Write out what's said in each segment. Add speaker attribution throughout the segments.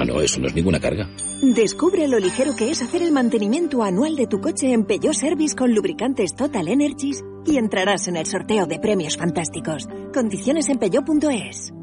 Speaker 1: Ah, no, eso no es ninguna carga.
Speaker 2: Descubre lo ligero que es hacer el mantenimiento anual de tu coche en Peugeot Service con lubricantes Total Energies y entrarás en el sorteo de premios fantásticos. Condiciones en peugeot.es.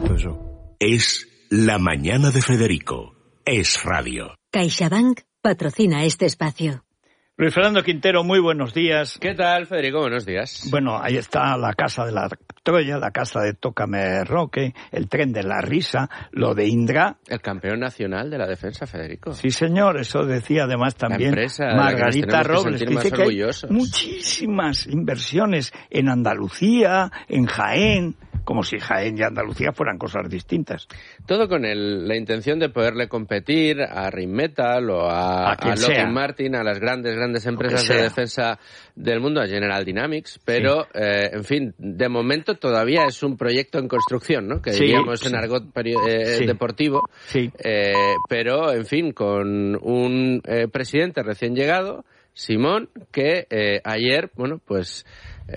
Speaker 3: Es La Mañana de Federico. Es radio.
Speaker 4: CaixaBank patrocina este espacio.
Speaker 5: Luis Fernando Quintero, muy buenos días.
Speaker 6: ¿Qué tal, Federico? Buenos días.
Speaker 5: Bueno, ahí está la casa de la Troya, la casa de Tócame Roque, el tren de la risa, lo de Indra.
Speaker 6: El campeón nacional de la defensa, Federico.
Speaker 5: Sí, señor, eso decía además también Margarita Robles. Dice que hay muchísimas inversiones en Andalucía, en Jaén, como si Jaén y Andalucía fueran cosas distintas.
Speaker 6: Todo con la intención de poderle competir a Rheinmetall o a Lockheed Martin, a las grandes empresas de defensa del mundo, a General Dynamics, pero, en fin, de momento todavía es un proyecto en construcción, ¿no? Que diríamos en argot deportivo, pero, en fin, con un presidente recién llegado, Simón, que ayer, bueno, pues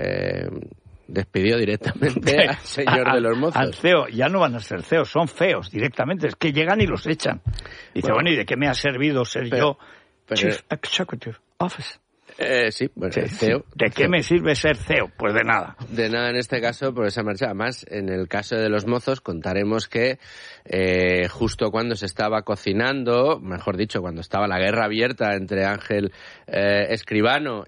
Speaker 6: despidió directamente al señor de los mozos.
Speaker 5: Al CEO, ya no van a ser CEOs, son feos directamente, es que llegan y los echan. Dice, bueno, ¿y de qué me ha servido ser yo Chief Executive Officer?
Speaker 6: Sí, bueno, CEO.
Speaker 5: ¿De qué me sirve ser CEO? Pues de nada.
Speaker 6: De nada en este caso, por esa marcha. Además, en el caso de los mozos, contaremos que justo cuando se estaba cocinando, mejor dicho, cuando estaba la guerra abierta entre Ángel Escribano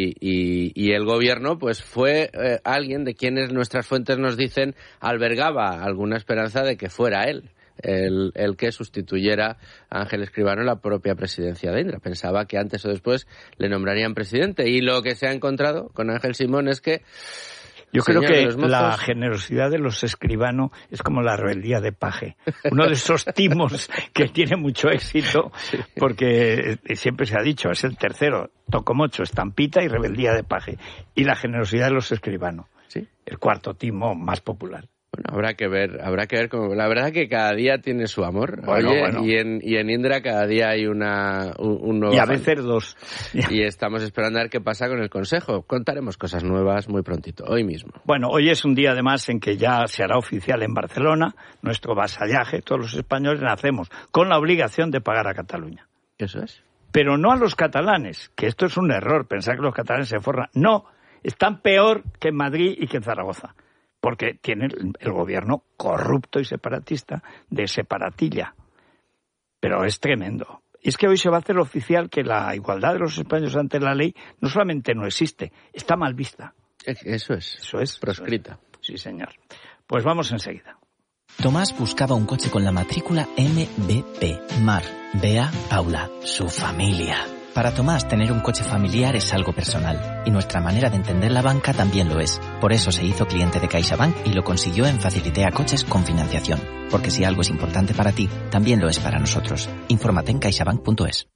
Speaker 6: y el gobierno, pues fue alguien de quienes nuestras fuentes nos dicen albergaba alguna esperanza de que fuera él el que sustituyera a Ángel Escribano en la propia presidencia de Indra. Pensaba que antes o después le nombrarían presidente, y lo que se ha encontrado con Ángel Simón es que
Speaker 5: yo creo que la generosidad de los Escribano es como la rebeldía de Paje. Uno de esos timos que tiene mucho éxito, porque siempre se ha dicho, es el tercero, Tocomocho, Estampita y rebeldía de Paje. Y la generosidad de los Escribano, el cuarto timo más popular.
Speaker 6: Bueno, habrá que ver cómo. La verdad que cada día tiene su amor.
Speaker 5: Bueno.
Speaker 6: Y en Indra cada día hay un nuevo.
Speaker 5: Y a veces dos.
Speaker 6: Y estamos esperando a ver qué pasa con el Consejo. Contaremos cosas nuevas muy prontito, hoy mismo.
Speaker 5: Bueno, hoy es un día además en que ya se hará oficial en Barcelona nuestro vasallaje. Todos los españoles nacemos con la obligación de pagar a Cataluña.
Speaker 6: Eso es.
Speaker 5: Pero no a los catalanes, que esto es un error, pensar que los catalanes se forran. No, están peor que en Madrid y que en Zaragoza, porque tiene el gobierno corrupto y separatista de separatilla. Pero es tremendo. Y es que hoy se va a hacer oficial que la igualdad de los españoles ante la ley no solamente no existe, está mal vista.
Speaker 6: Eso es proscrita.
Speaker 5: Sí, señor. Pues vamos enseguida.
Speaker 7: Tomás buscaba un coche con la matrícula MBP. Mar, Bea, Paula, su familia. Para Tomás, tener un coche familiar es algo personal, y nuestra manera de entender la banca también lo es. Por eso se hizo cliente de CaixaBank y lo consiguió en Facilitea Coches con financiación. Porque si algo es importante para ti, también lo es para nosotros. Infórmate en caixabank.es.